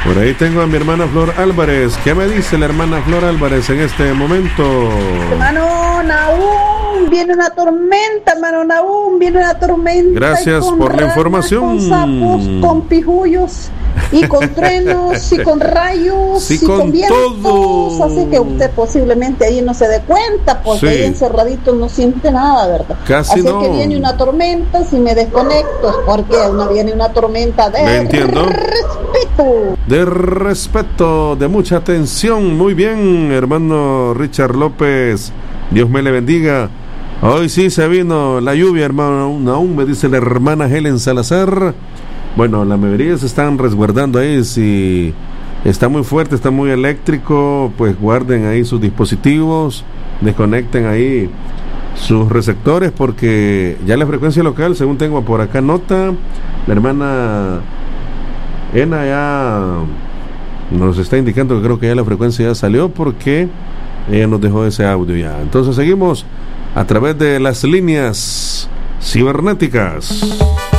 Por ahí tengo a mi hermana Flor Álvarez. ¿Qué me dice la hermana Flor Álvarez en este momento? Hermano Nahum, viene una tormenta, hermano Nahum, viene una tormenta. Gracias por la información. Con sapos, con pijullos, y con truenos, y con rayos, y con vientos. todo. Así que usted posiblemente ahí no se dé cuenta, porque ahí encerradito no siente nada, ¿verdad? Casi así no. que viene una tormenta, si me desconecto es porque viene una tormenta de respeto. De respeto, de mucha atención. Muy bien, hermano Richard López. Dios me le bendiga. Hoy sí se vino la lluvia, hermano. Aún me dice la hermana Helen Salazar. Bueno, la mayoría se están resguardando ahí. Si está muy fuerte, está muy eléctrico, pues guarden ahí sus dispositivos, desconecten ahí sus receptores, porque ya la frecuencia local, según tengo por acá nota, la hermana Ena ya nos está indicando que creo que ya la frecuencia ya salió, porque ella nos dejó ese audio ya. Entonces seguimos a través de las líneas cibernéticas.